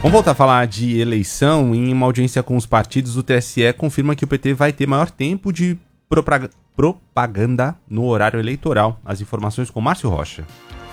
Vamos voltar a falar de eleição. Em uma audiência com os partidos, o TSE confirma que o PT vai ter maior tempo de propaganda no horário eleitoral. As informações com Márcio Rocha.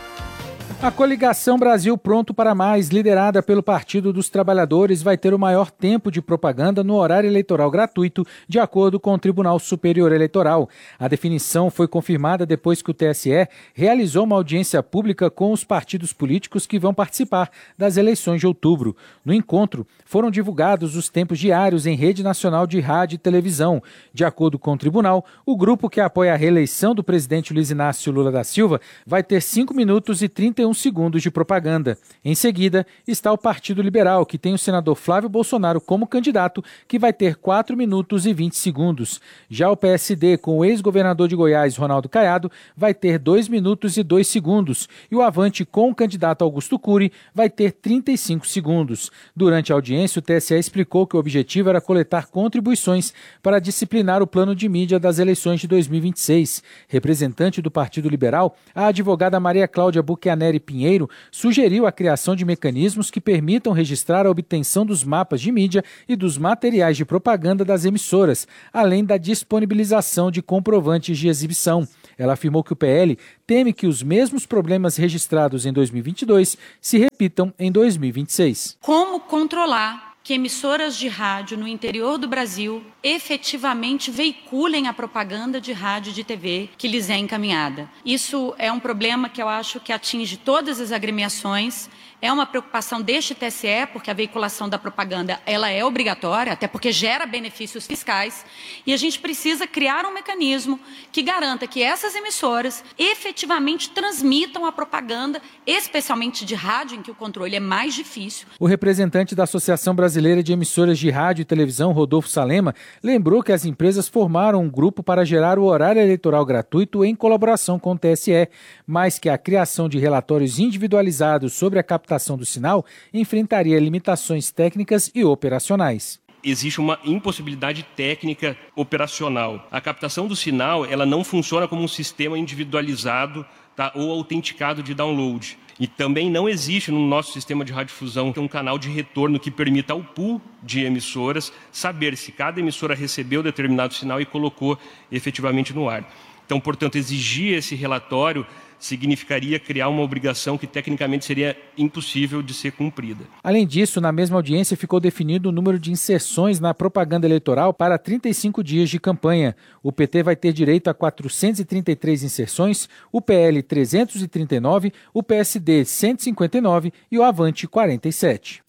A coligação Brasil Pronto para Mais, liderada pelo Partido dos Trabalhadores, vai ter o maior tempo de propaganda no horário eleitoral gratuito, de acordo com o Tribunal Superior Eleitoral. A definição foi confirmada depois que o TSE realizou uma audiência pública com os partidos políticos que vão participar das eleições de outubro. No encontro, foram divulgados os tempos diários em rede nacional de rádio e televisão. De acordo com o tribunal, o grupo que apoia a reeleição do presidente Luiz Inácio Lula da Silva vai ter 5 minutos e 31 segundos de propaganda. Em seguida, está o Partido Liberal, que tem o senador Flávio Bolsonaro como candidato, que vai ter 4 minutos e 20 segundos. Já o PSD, com o ex-governador de Goiás, Ronaldo Caiado, vai ter 2 minutos e 2 segundos. E o Avante, com o candidato Augusto Cury, vai ter 35 segundos. Durante a audiência, o TSE explicou que o objetivo era coletar contribuições para disciplinar o plano de mídia das eleições de 2026. Representante do Partido Liberal, a advogada Maria Cláudia Buchianeri Pinheiro sugeriu a criação de mecanismos que permitam registrar a obtenção dos mapas de mídia e dos materiais de propaganda das emissoras, além da disponibilização de comprovantes de exibição. Ela afirmou que o PL teme que os mesmos problemas registrados em 2022 se repitam em 2026. Como controlar que emissoras de rádio no interior do Brasil efetivamente veiculem a propaganda de rádio e de TV que lhes é encaminhada? Isso é um problema que eu acho que atinge todas as agremiações. É uma preocupação deste TSE, porque a veiculação da propaganda ela é obrigatória, até porque gera benefícios fiscais, e a gente precisa criar um mecanismo que garanta que essas emissoras efetivamente transmitam a propaganda, especialmente de rádio, em que o controle é mais difícil. O representante da Associação Brasileira de Emissoras de Rádio e Televisão, Rodolfo Salema, lembrou que as empresas formaram um grupo para gerar o horário eleitoral gratuito em colaboração com o TSE, mas que a criação de relatórios individualizados sobre a captação do sinal enfrentaria limitações técnicas e operacionais. Existe uma impossibilidade técnica operacional. A captação do sinal ela não funciona como um sistema individualizado, tá, ou autenticado de download. E também não existe no nosso sistema de radiodifusão um canal de retorno que permita ao pool de emissoras saber se cada emissora recebeu determinado sinal e colocou efetivamente no ar. Então, portanto, exigir esse relatório significaria criar uma obrigação que tecnicamente seria impossível de ser cumprida. Além disso, na mesma audiência ficou definido o número de inserções na propaganda eleitoral para 35 dias de campanha. O PT vai ter direito a 433 inserções, o PL 339, o PSD 159 e o Avante 47.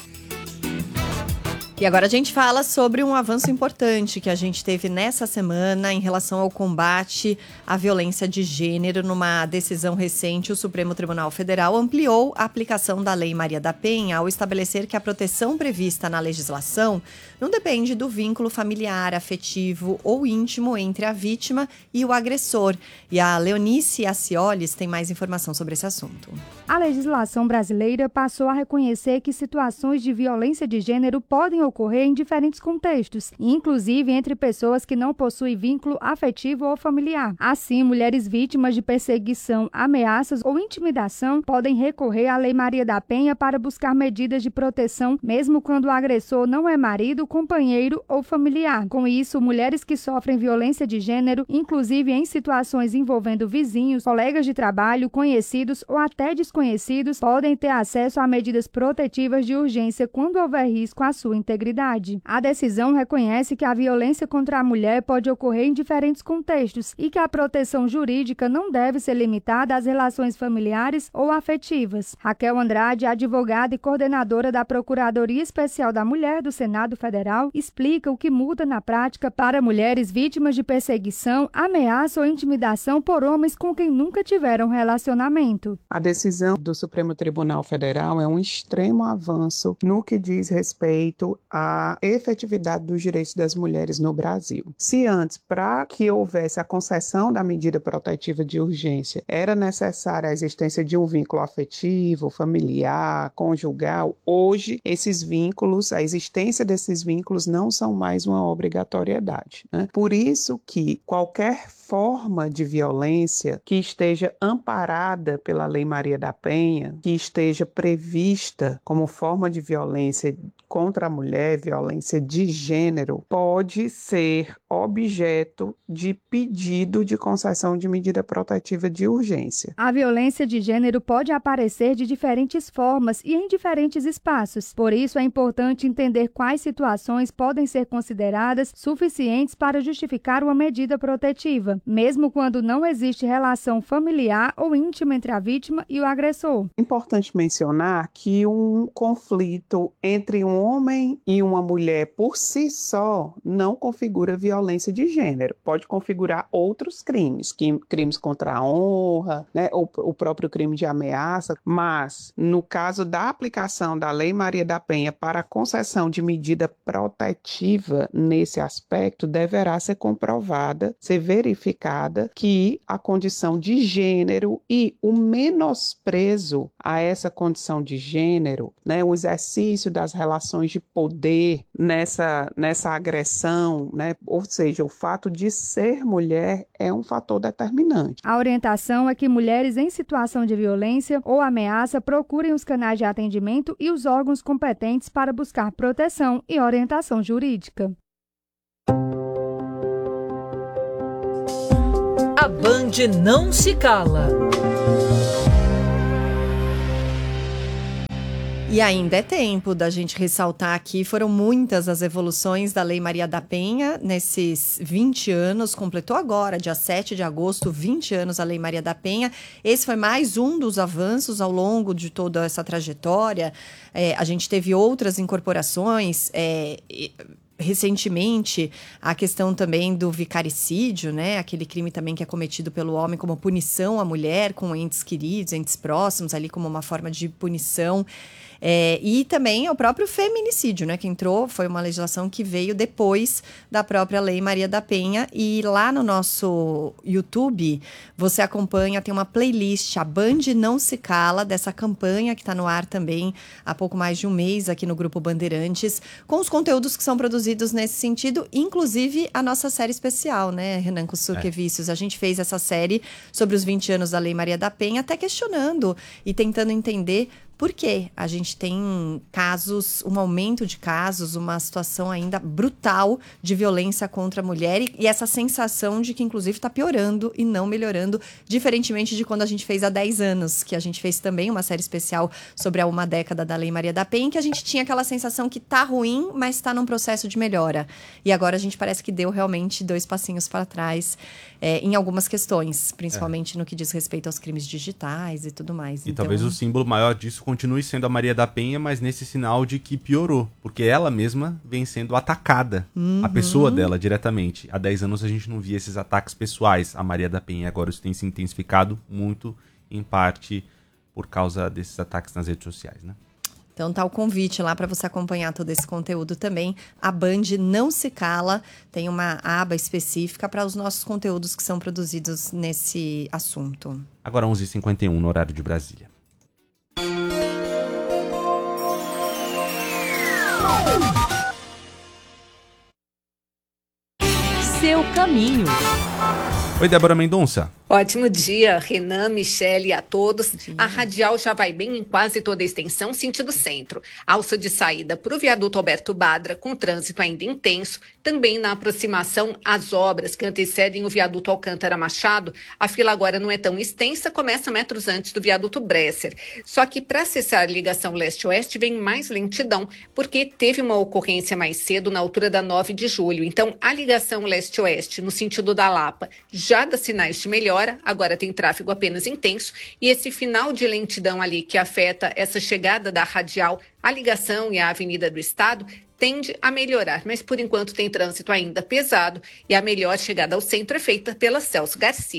E agora a gente fala sobre um avanço importante que a gente teve nessa semana em relação ao combate à violência de gênero. Numa decisão recente, o Supremo Tribunal Federal ampliou a aplicação da Lei Maria da Penha ao estabelecer que a proteção prevista na legislação não depende do vínculo familiar, afetivo ou íntimo entre a vítima e o agressor. E a Leonice Aciolis tem mais informação sobre esse assunto. A legislação brasileira passou a reconhecer que situações de violência de gênero podem ocorrer em diferentes contextos, inclusive entre pessoas que não possuem vínculo afetivo ou familiar. Assim, mulheres vítimas de perseguição, ameaças ou intimidação podem recorrer à Lei Maria da Penha para buscar medidas de proteção, mesmo quando o agressor não é marido, companheiro ou familiar. Com isso, mulheres que sofrem violência de gênero, inclusive em situações envolvendo vizinhos, colegas de trabalho, conhecidos ou até desconhecidos, podem ter acesso a medidas protetivas de urgência quando houver risco à sua integridade. A decisão reconhece que a violência contra a mulher pode ocorrer em diferentes contextos e que a proteção jurídica não deve ser limitada às relações familiares ou afetivas. Raquel Andrade, advogada e coordenadora da Procuradoria Especial da Mulher do Senado Federal, explica o que muda na prática para mulheres vítimas de perseguição, ameaça ou intimidação por homens com quem nunca tiveram relacionamento. A decisão do Supremo Tribunal Federal é um extremo avanço no que diz respeito a efetividade dos direitos das mulheres no Brasil. Se antes, para que houvesse a concessão da medida protetiva de urgência, era necessária a existência de um vínculo afetivo, familiar, conjugal, hoje esses vínculos, a existência desses vínculos não são mais uma obrigatoriedade, né? Por isso que qualquer forma de violência que esteja amparada pela Lei Maria da Penha, que esteja prevista como forma de violência contra a mulher, violência de gênero, pode ser objeto de pedido de concessão de medida protetiva de urgência. A violência de gênero pode aparecer de diferentes formas e em diferentes espaços. Por isso, é importante entender quais situações podem ser consideradas suficientes para justificar uma medida protetiva, mesmo quando não existe relação familiar ou íntima entre a vítima e o agressor. Importante mencionar que um conflito entre um homem e uma mulher por si só não configura violência de gênero. Pode configurar outros crimes, crimes contra a honra, né, o próprio crime de ameaça, mas no caso da aplicação da Lei Maria da Penha para a concessão de medida protetiva nesse aspecto, deverá ser comprovada, ser verificada que a condição de gênero e o menosprezo a essa condição de gênero, né, o exercício das relações de poder nessa agressão, né, ou seja, o fato de ser mulher é um fator determinante. A orientação é que mulheres em situação de violência ou ameaça procurem os canais de atendimento e os órgãos competentes para buscar proteção e orientação jurídica. A Band não se cala. E ainda é tempo da gente ressaltar aqui, foram muitas as evoluções da Lei Maria da Penha nesses 20 anos, completou agora, dia 7 de agosto, 20 anos a Lei Maria da Penha. Esse foi mais um dos avanços ao longo de toda essa trajetória. A gente teve outras incorporações, recentemente, a questão também do vicaricídio, né? Aquele crime também que é cometido pelo homem como punição à mulher, com entes queridos, entes próximos, ali como uma forma de punição. E também o próprio feminicídio, né? Que entrou, foi uma legislação que veio depois da própria Lei Maria da Penha. E lá no nosso YouTube, você acompanha, tem uma playlist, a Band Não Se Cala, dessa campanha que está no ar também há pouco mais de um mês aqui no Grupo Bandeirantes, com os conteúdos que são produzidos nesse sentido, inclusive a nossa série especial, né, Renan Kussuke Vícios. A gente fez essa série sobre os 20 anos da Lei Maria da Penha, até questionando e tentando entender por quê? A gente tem casos, um aumento de casos, uma situação ainda brutal de violência contra a mulher e essa sensação de que, inclusive, está piorando e não melhorando, diferentemente de quando a gente fez há 10 anos, que a gente fez também uma série especial sobre a uma década da Lei Maria da Penha, que a gente tinha aquela sensação que tá ruim, mas está num processo de melhora. E agora a gente parece que deu realmente 2 passinhos para trás em algumas questões, principalmente no que diz respeito aos crimes digitais e tudo mais. E então, talvez o símbolo maior disso continue sendo a Maria da Penha, mas nesse sinal de que piorou, porque ela mesma vem sendo atacada, a pessoa dela diretamente. Há 10 anos a gente não via esses ataques pessoais à Maria da Penha, agora isso tem se intensificado muito, em parte por causa desses ataques nas redes sociais, né? Então tá o convite lá para você acompanhar todo esse conteúdo também. A Band Não Se Cala tem uma aba específica para os nossos conteúdos que são produzidos nesse assunto. Agora 11h51 no horário de Brasília. Seu caminho. Oi, Débora Mendonça. Ótimo dia, Renan, Michele e a todos. A radial já vai bem em quase toda a extensão, sentido centro. Alça de saída para o viaduto Alberto Badra, com trânsito ainda intenso. Também na aproximação às obras que antecedem o viaduto Alcântara Machado, a fila agora não é tão extensa, começa metros antes do viaduto Bresser. Só que para acessar a ligação leste-oeste vem mais lentidão, porque teve uma ocorrência mais cedo na altura da 9 de julho. Então, a ligação leste-oeste, no sentido da Lapa, já dá sinais de melhora, agora tem tráfego apenas intenso, e esse final de lentidão ali que afeta essa chegada da radial, a ligação e a Avenida do Estado, tende a melhorar, mas por enquanto tem trânsito ainda pesado e a melhor chegada ao centro é feita pela Celso Garcia.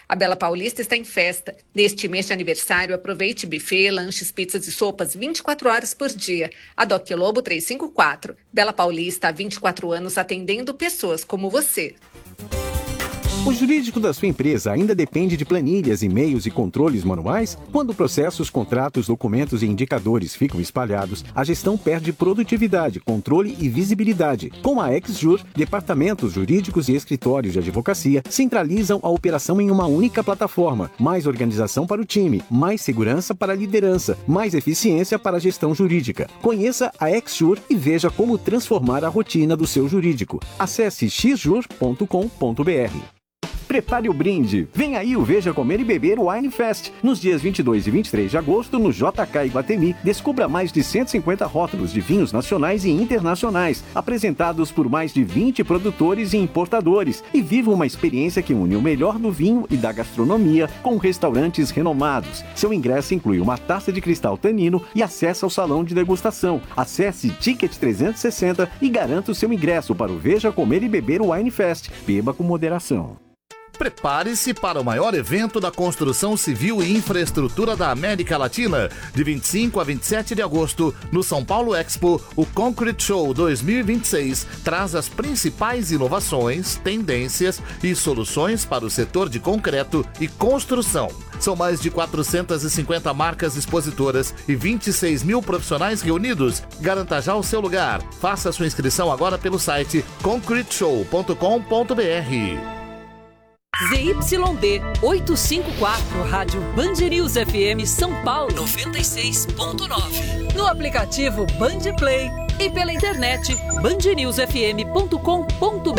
A Bela Paulista está em festa. Neste mês de aniversário, aproveite buffet, lanches, pizzas e sopas 24 horas por dia. A Doc Lobo 354. Bela Paulista há 24 anos atendendo pessoas como você. O jurídico da sua empresa ainda depende de planilhas, e-mails e controles manuais? Quando processos, contratos, documentos e indicadores ficam espalhados, a gestão perde produtividade, controle e visibilidade. Com a XJur, departamentos jurídicos e escritórios de advocacia centralizam a operação em uma única plataforma. Mais organização para o time, mais segurança para a liderança, mais eficiência para a gestão jurídica. Conheça a XJur e veja como transformar a rotina do seu jurídico. Acesse xjur.com.br. Prepare o brinde. Vem aí o Veja Comer e Beber Wine Fest. Nos dias 22 e 23 de agosto, no JK Iguatemi, descubra mais de 150 rótulos de vinhos nacionais e internacionais, apresentados por mais de 20 produtores e importadores, e viva uma experiência que une o melhor do vinho e da gastronomia com restaurantes renomados. Seu ingresso inclui uma taça de cristal Tanino e acesso ao salão de degustação. Acesse Ticket 360 e garanta o seu ingresso para o Veja Comer e Beber Wine Fest. Beba com moderação. Prepare-se para o maior evento da construção civil e infraestrutura da América Latina. De 25 a 27 de agosto, no São Paulo Expo, o Concrete Show 2026 traz as principais inovações, tendências e soluções para o setor de concreto e construção. São mais de 450 marcas expositoras e 26 mil profissionais reunidos. Garanta já o seu lugar. Faça sua inscrição agora pelo site concreteshow.com.br. ZYD 854, Rádio Band News FM São Paulo 96.9. No aplicativo Band Play e pela internet bandnewsfm.com.br.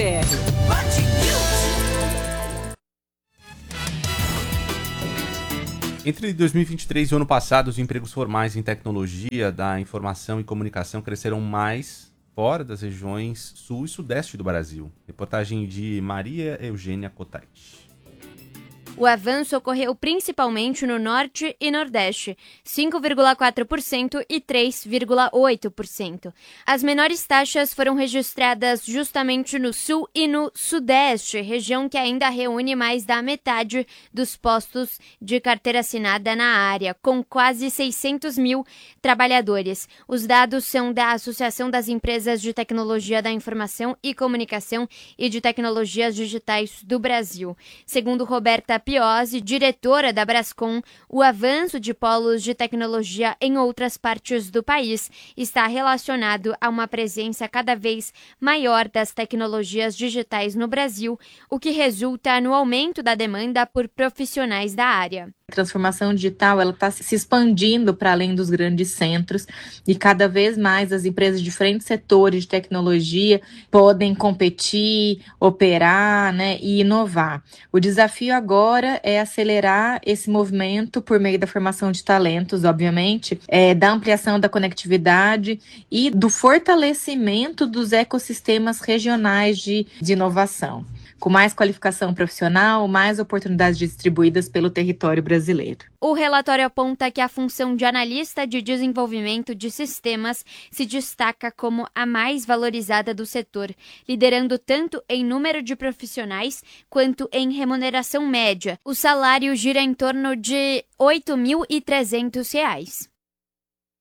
Entre 2023 e o ano passado, os empregos formais em tecnologia da informação e comunicação cresceram mais fora das regiões sul e sudeste do Brasil. Reportagem de Maria Eugênia Cotati. O avanço ocorreu principalmente no Norte e Nordeste, 5,4% e 3,8%. As menores taxas foram registradas justamente no Sul e no Sudeste, região que ainda reúne mais da metade dos postos de carteira assinada na área, com quase 600 mil trabalhadores. Os dados são da Associação das Empresas de Tecnologia da Informação e Comunicação e de Tecnologias Digitais do Brasil. Segundo Roberta Piozzi, diretora da Brascom, o avanço de polos de tecnologia em outras partes do país está relacionado a uma presença cada vez maior das tecnologias digitais no Brasil, o que resulta no aumento da demanda por profissionais da área. A transformação digital está se expandindo para além dos grandes centros e cada vez mais as empresas de diferentes setores de tecnologia podem competir, operar, e inovar. O desafio agora é acelerar esse movimento por meio da formação de talentos, obviamente, da ampliação da conectividade e do fortalecimento dos ecossistemas regionais de inovação. Com mais qualificação profissional, mais oportunidades distribuídas pelo território brasileiro. O relatório aponta que a função de analista de desenvolvimento de sistemas se destaca como a mais valorizada do setor, liderando tanto em número de profissionais quanto em remuneração média. O salário gira em torno de R$ 8.300.